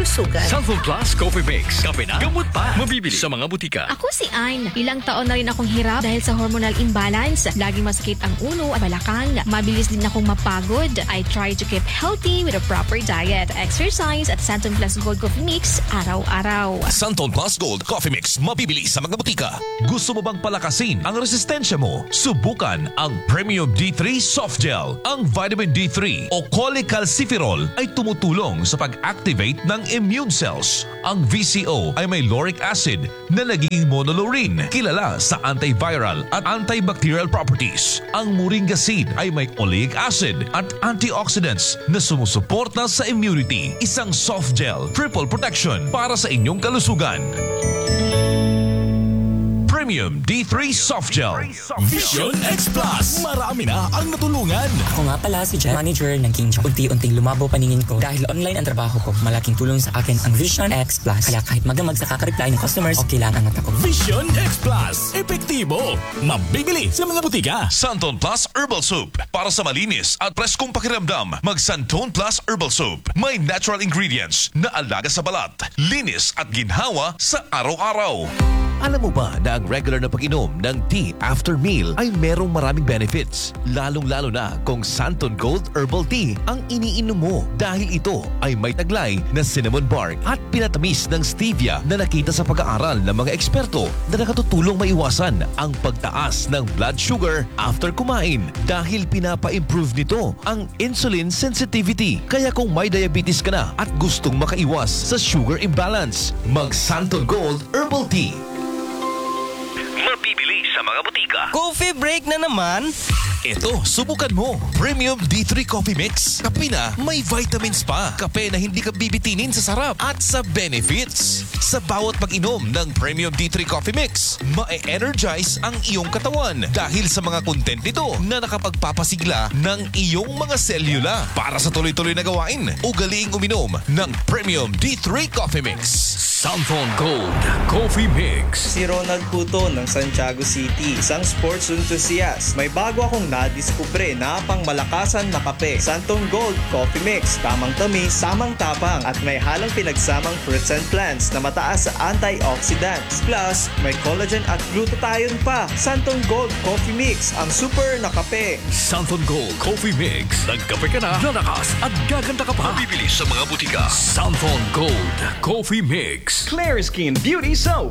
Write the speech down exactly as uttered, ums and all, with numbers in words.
kalusugan. Santon Plus Coffee Mix. Kape na, gamot pa. Mabibili sa mga butika. Ako si Ann. Ilang taon na rin akong hirap dahil sa hormonal imbalance. Laging masakit ang ulo at balakang. Mabilis din akong mapagod. I try to keep healthy with a proper diet, exercise at Santon Plus Gold Coffee Mix araw-araw. Santon Plus Gold Coffee Mix. Mabibili sa mga butika. Gusto mo bang palakasin ang resistensya mo? Subukan ang Premium D three Soft Gel. Ang vitamin D three o cholecalciferol ay tumutulong sa pag-activate ng immune cells. Ang V C O ay may lauric acid na nagiging monolaurin, kilala sa antiviral at antibacterial properties. Ang moringa seed ay may oleic acid at antioxidants na sumusuporta sa immunity. Isang soft gel, triple protection para sa inyong kalusugan. Premium D three Soft Gel. Vision X Plus. Marami na ang natulungan. Ako nga pala si Jet, manager ng King Chong. Unti-unting lumabo paningin ko dahil online ang trabaho ko. Malaking tulong sa akin ang Vision X Plus. Kaya kahit magamag sa kakareply ng customers, okay lang ang mata ko. Vision X Plus. Epektibo. Mabibili sa mga butika. Santon Plus Herbal Soap. Para sa malinis at preskong pakiramdam, mag Santon Plus Herbal Soap. May natural ingredients na alaga sa balat, linis at ginhawa sa araw-araw. Alam mo ba na ang regular na pag-inom ng tea after meal ay merong maraming benefits? Lalong-lalo na kung Santon Gold Herbal Tea ang iniinom mo dahil ito ay may taglay na cinnamon bark at pinatamis ng stevia na nakita sa pag-aaral ng mga eksperto na nakatutulong maiwasan ang pagtaas ng blood sugar after kumain dahil pinapa-improve nito ang insulin sensitivity. Kaya kung may diabetes ka na at gustong makaiwas sa sugar imbalance, mag Santon Gold Herbal Tea. Mabibili sa mga butika. Coffee break na naman? Ito, subukan mo. Premium D three Coffee Mix. Kape na may vitamins pa. Kape na hindi ka bibitinin sa sarap at sa benefits. Sa bawat pag-inom ng Premium D three Coffee Mix, ma-energize ang iyong katawan dahil sa mga content nito na nakapagpapasigla ng iyong mga selula. Para sa tuloy-tuloy na gawain, ugaliing uminom ng Premium D three Coffee Mix. Santon Gold Coffee Mix. Si Ronald Puto ng Santiago City, isang sports enthusiast. May bago akong nadiskubre na pangmalakasan na kape. Santon Gold Coffee Mix. Tamang tamis, samang tapang at may halang pinagsamang fruits and plants na mataas sa antioxidants. Plus, may collagen at glutathione pa. Santon Gold Coffee Mix, ang super na kape. Santon Gold Coffee Mix. Nagkape ka na, lalakas at gaganda ka pa. Mabibili sa mga butika. Santon Gold Coffee Mix. Clear Skin Beauty Soap.